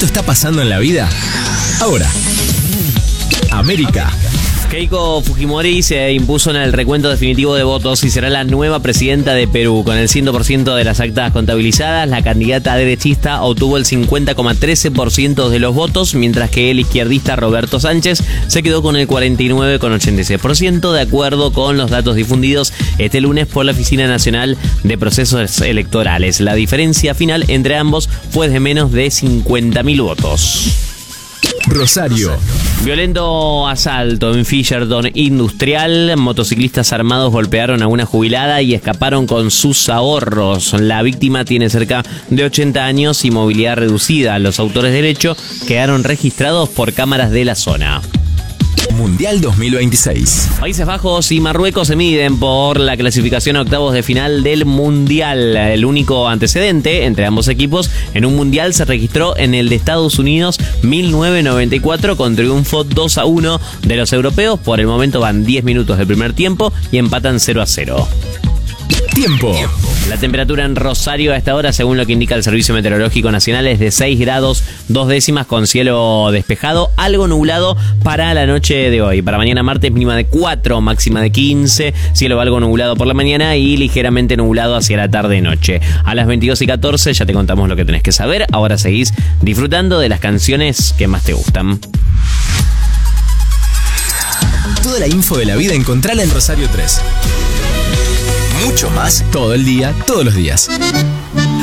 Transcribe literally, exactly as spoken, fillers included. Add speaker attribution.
Speaker 1: esto está pasando en la vida? Ahora, América.
Speaker 2: Keiko Fujimori se impuso en el recuento definitivo de votos y será la nueva presidenta de Perú. Con el cien por ciento de las actas contabilizadas, la candidata derechista obtuvo el cincuenta coma trece por ciento de los votos, mientras que el izquierdista Roberto Sánchez se quedó con el cuarenta y nueve coma ochenta y seis por ciento, de acuerdo con los datos difundidos este lunes por la Oficina Nacional de Procesos Electorales. La diferencia final entre ambos fue de menos de cincuenta mil votos.
Speaker 1: Rosario.
Speaker 2: Violento asalto en Fisherton Industrial. Motociclistas armados golpearon a una jubilada y escaparon con sus ahorros. La víctima tiene cerca de ochenta años y movilidad reducida. Los autores del hecho quedaron registrados por cámaras de la zona.
Speaker 1: Mundial dos mil veintiséis.
Speaker 2: Países Bajos y Marruecos se miden por la clasificación a octavos de final del Mundial. El único antecedente entre ambos equipos en un Mundial se registró en el de Estados Unidos mil novecientos noventa y cuatro con triunfo dos a uno de los europeos. Por el momento van diez minutos del primer tiempo y empatan cero a cero.
Speaker 1: Tiempo.
Speaker 2: La temperatura en Rosario a esta hora, según lo que indica el Servicio Meteorológico Nacional, es de seis grados dos décimas con cielo despejado, algo nublado para la noche de hoy. Para mañana martes, mínima de cuatro, máxima de quince, cielo algo nublado por la mañana y ligeramente nublado hacia la tarde-noche. A las veintidós y catorce ya te contamos lo que tenés que saber. Ahora seguís disfrutando de las canciones que más te gustan.
Speaker 1: Toda la info de la vida encontrala en Rosario tres. Mucho más todo el día, todos los días.